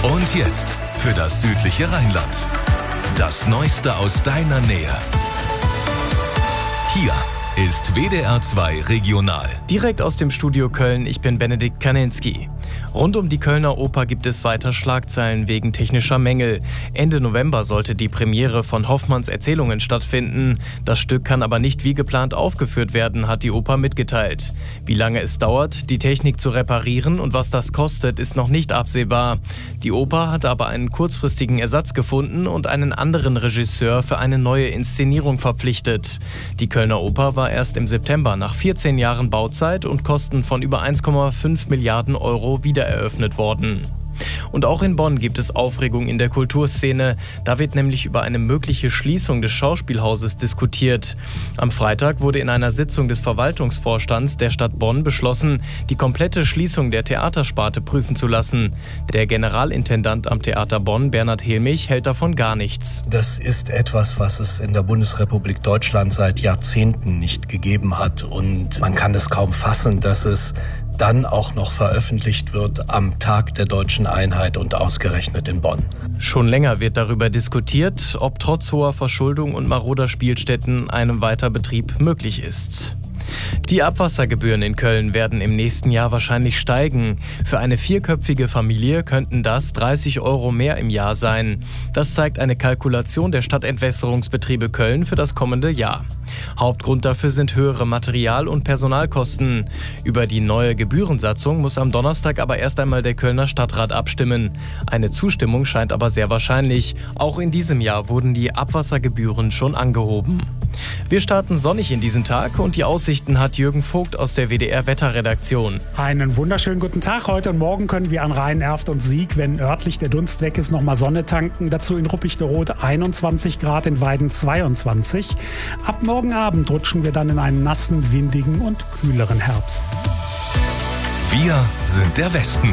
Und jetzt für das südliche Rheinland. Das Neueste aus deiner Nähe. Hier ist WDR 2 Regional. Direkt aus dem Studio Köln, ich bin Benedikt Kaninski. Rund um die Kölner Oper gibt es weiter Schlagzeilen wegen technischer Mängel. Ende November sollte die Premiere von Hoffmanns Erzählungen stattfinden. Das Stück kann aber nicht wie geplant aufgeführt werden, hat die Oper mitgeteilt. Wie lange es dauert, die Technik zu reparieren und was das kostet, ist noch nicht absehbar. Die Oper hat aber einen kurzfristigen Ersatz gefunden und einen anderen Regisseur für eine neue Inszenierung verpflichtet. Die Kölner Oper war erst im September nach 14 Jahren Bauzeit und Kosten von über 1,5 Milliarden Euro wiedereröffnet worden. Und auch in Bonn gibt es Aufregung in der Kulturszene. Da wird nämlich über eine mögliche Schließung des Schauspielhauses diskutiert. Am Freitag wurde in einer Sitzung des Verwaltungsvorstands der Stadt Bonn beschlossen, die komplette Schließung der Theatersparte prüfen zu lassen. Der Generalintendant am Theater Bonn, Bernhard Helmich, hält davon gar nichts. Das ist etwas, was es in der Bundesrepublik Deutschland seit Jahrzehnten nicht gegeben hat. Und man kann es kaum fassen, dass es dann auch noch veröffentlicht wird am Tag der deutschen Einheit und ausgerechnet in Bonn. Schon länger wird darüber diskutiert, ob trotz hoher Verschuldung und maroder Spielstätten ein Weiterbetrieb möglich ist. Die Abwassergebühren in Köln werden im nächsten Jahr wahrscheinlich steigen. Für eine vierköpfige Familie könnten das 30 Euro mehr im Jahr sein. Das zeigt eine Kalkulation der Stadtentwässerungsbetriebe Köln für das kommende Jahr. Hauptgrund dafür sind höhere Material- und Personalkosten. Über die neue Gebührensatzung muss am Donnerstag aber erst einmal der Kölner Stadtrat abstimmen. Eine Zustimmung scheint aber sehr wahrscheinlich. Auch in diesem Jahr wurden die Abwassergebühren schon angehoben. Wir starten sonnig in diesen Tag und die Aussichten hat Jürgen Vogt aus der WDR-Wetterredaktion. Einen wunderschönen guten Tag. Heute und morgen können wir an Rhein, Erft und Sieg, wenn örtlich der Dunst weg ist, nochmal Sonne tanken. Dazu in Ruppichteroth 21 Grad, in Weiden 22. Ab morgen Abend rutschen wir dann in einen nassen, windigen und kühleren Herbst. Wir sind der Westen.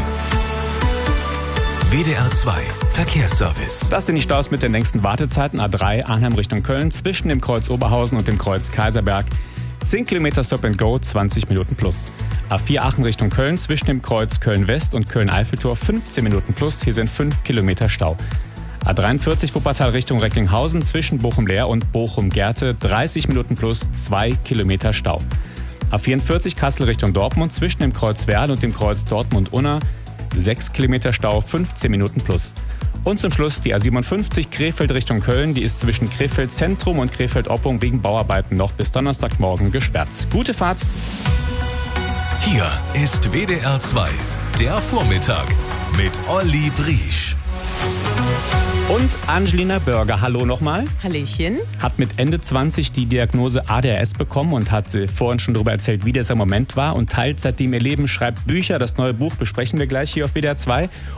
WDR 2 Verkehrsservice. Das sind die Staus mit den längsten Wartezeiten. A3 Arnhem Richtung Köln zwischen dem Kreuz Oberhausen und dem Kreuz Kaiserberg. 10 Kilometer Stop and Go, 20 Minuten plus. A4 Aachen Richtung Köln zwischen dem Kreuz Köln-West und Köln-Eiffeltor 15 Minuten plus. Hier sind 5 Kilometer Stau. A43 Wuppertal Richtung Recklinghausen zwischen Bochum-Leer und Bochum-Gerte 30 Minuten plus, 2 Kilometer Stau. A44 Kassel Richtung Dortmund zwischen dem Kreuz Werl und dem Kreuz Dortmund-Unna 6 Kilometer Stau, 15 Minuten plus. Und zum Schluss die A57 Krefeld Richtung Köln. Die ist zwischen Krefeld Zentrum und Krefeld Oppung wegen Bauarbeiten noch bis Donnerstagmorgen gesperrt. Gute Fahrt! Hier ist WDR 2, der Vormittag mit Olli Briesch. Und Angelina Börger, hallo nochmal. Hallöchen. Hat mit Ende 20 die Diagnose ADHS bekommen und hat vorhin schon darüber erzählt, wie dieser Moment war und teilt seitdem ihr Leben, schreibt Bücher. Das neue Buch besprechen wir gleich hier auf WDR 2.